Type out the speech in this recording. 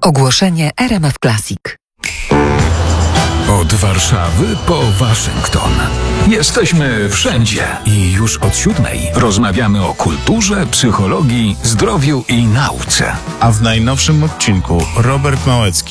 Ogłoszenie RMF Classic. Od Warszawy po Waszyngton. Jesteśmy wszędzie i już od 7:00 rozmawiamy o kulturze, psychologii, zdrowiu i nauce. A w najnowszym odcinku Robert Małecki